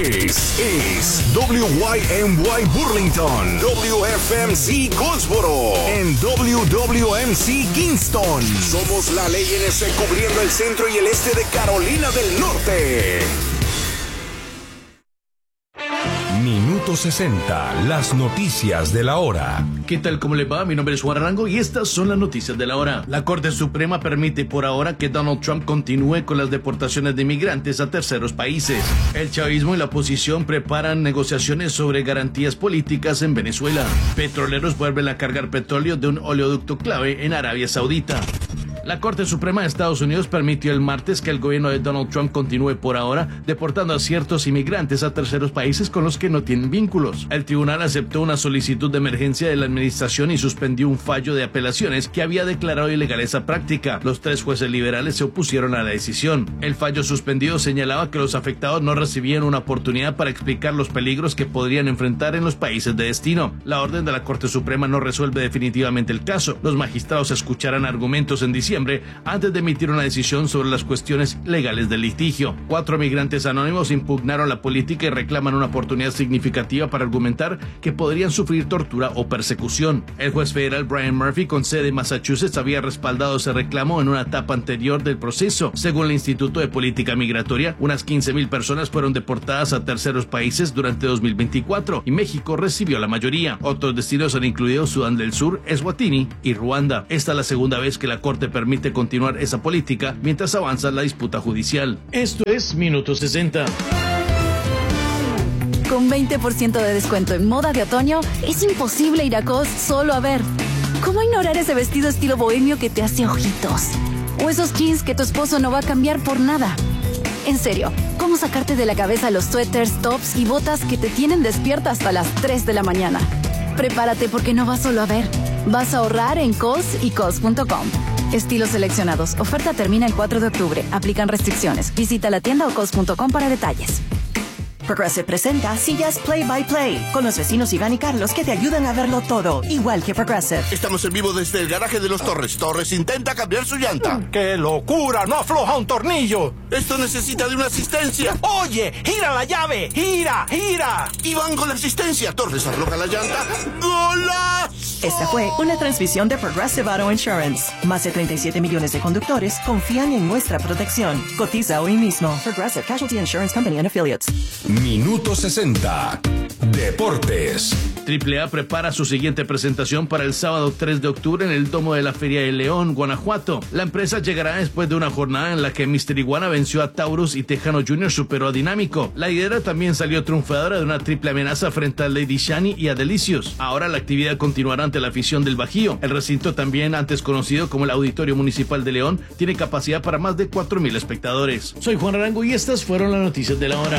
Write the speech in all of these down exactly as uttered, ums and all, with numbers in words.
es, es W Y M Y Burlington, W F M C Goldsboro, en W W M C Kingston. Somos la Ley N C cubriendo el centro y el este de Carolina del Norte. Minuto sesenta, las noticias de la hora. ¿Qué tal? ¿Cómo le va? Mi nombre es Juan Arango y estas son las noticias de la hora. La Corte Suprema permite por ahora que Donald Trump continúe con las deportaciones de inmigrantes a terceros países. El chavismo y la oposición preparan negociaciones sobre garantías políticas en Venezuela. Petroleros vuelven a cargar petróleo de un oleoducto clave en Arabia Saudita. La Corte Suprema de Estados Unidos permitió el martes que el gobierno de Donald Trump continúe por ahora deportando a ciertos inmigrantes a terceros países con los que no tienen vínculos. El tribunal aceptó una solicitud de emergencia de la administración y suspendió un fallo de apelaciones que había declarado ilegal esa práctica. Los tres jueces liberales se opusieron a la decisión. El fallo suspendido señalaba que los afectados no recibían una oportunidad para explicar los peligros que podrían enfrentar en los países de destino. La orden de la Corte Suprema no resuelve definitivamente el caso. Los magistrados escucharán argumentos en diciembre antes de emitir una decisión sobre las cuestiones legales del litigio. Cuatro migrantes anónimos impugnaron la política y reclaman una oportunidad significativa para argumentar que podrían sufrir tortura o persecución. El juez federal Brian Murphy, con sede en Massachusetts, había respaldado ese reclamo en una etapa anterior del proceso. Según el Instituto de Política Migratoria, unas quince mil personas fueron deportadas a terceros países durante dos mil veinticuatro y México recibió la mayoría. Otros destinos han incluido Sudán del Sur, Eswatini y Ruanda. Esta es la segunda vez que la Corte permite permite continuar esa política mientras avanza la disputa judicial. Esto es Minuto sesenta. Con veinte por ciento de descuento en moda de otoño, es imposible ir a Cos solo a ver. ¿Cómo ignorar ese vestido estilo bohemio que te hace ojitos? O esos jeans que tu esposo no va a cambiar por nada. En serio, ¿cómo sacarte de la cabeza los suéteres, tops y botas que te tienen despierta hasta las tres de la mañana? Prepárate porque no vas solo a ver. Vas a ahorrar en Cos y Cos punto com. Estilos seleccionados. Oferta termina el cuatro de octubre. Aplican restricciones. Visita la tienda o cos punto com para detalles. Progressive presenta Sillas Play by Play con los vecinos Iván y Carlos que te ayudan a verlo todo, igual que Progressive. Estamos en vivo desde el garaje de los Torres. Torres intenta cambiar su llanta. ¡Qué locura! ¡No afloja un tornillo! Esto necesita de una asistencia. ¡Oye! ¡Gira la llave! ¡Gira! ¡Gira! Iván con la asistencia. Torres afloja la llanta. ¡Golazo! Esta fue una transmisión de Progressive Auto Insurance. Más de treinta y siete millones de conductores confían en nuestra protección. Cotiza hoy mismo. Progressive Casualty Insurance Company and Affiliates. Minuto sesenta. Deportes. Triple A prepara su siguiente presentación para el sábado tres de octubre en el domo de la Feria de León, Guanajuato. La empresa llegará después de una jornada en la que míster Iguana venció a Taurus y Tejano junior superó a Dinámico. La lidera también salió triunfadora de una triple amenaza frente a Lady Shani y a Delicios. Ahora la actividad continuará ante la afición del Bajío. El recinto, también antes conocido como el Auditorio Municipal de León, tiene capacidad para más de cuatro mil espectadores. Soy Juan Arango y estas fueron las noticias de la hora.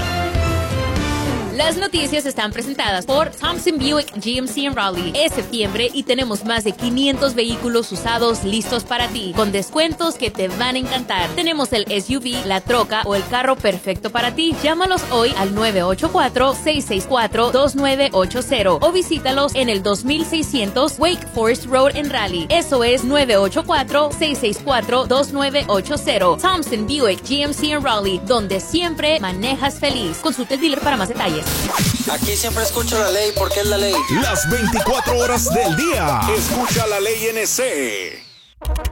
Las noticias están presentadas por Thompson Buick G M C en Raleigh. Es septiembre y tenemos más de quinientos vehículos usados listos para ti, con descuentos que te van a encantar. Tenemos el S U V, la troca o el carro perfecto para ti. Llámalos hoy al nueve ocho cuatro, seis seis cuatro, dos nueve ocho cero o visítalos en el dos mil seiscientos Wake Forest Road en Raleigh. Eso es nueve ocho cuatro, seis seis cuatro, dos nueve ocho cero. Thompson Buick G M C en Raleigh, donde siempre manejas feliz. Consulte el dealer para más detalles. Aquí siempre escucho la ley porque es la ley. Las veinticuatro horas del día. Escucha la Ley N C.